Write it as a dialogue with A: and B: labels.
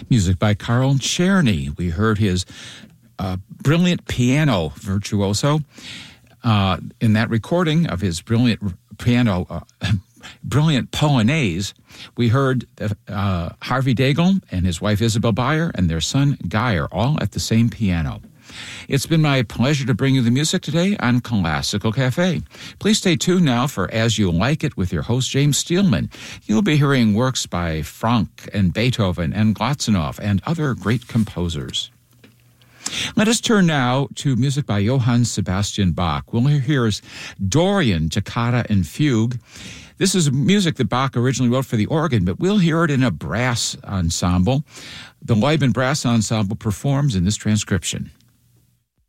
A: Music by Carl Czerny. We heard his brilliant piano virtuoso in that recording of his brilliant piano, brilliant Polonaise. We heard Harvey Daigle and his wife Isabel Bayer and their son Geyer, all at the same piano. It's been my pleasure to bring you the music today on Classical Cafe. Please stay tuned now for As You Like It with your host, James Steelman. You'll be hearing works by Franck and Beethoven and Glazunov and other great composers. Let us turn now to music by Johann Sebastian Bach. We'll hear his Dorian, Toccata, and Fugue. This is music that Bach originally wrote for the organ, but we'll hear it in a brass ensemble. The Leibman Brass Ensemble performs in this transcription.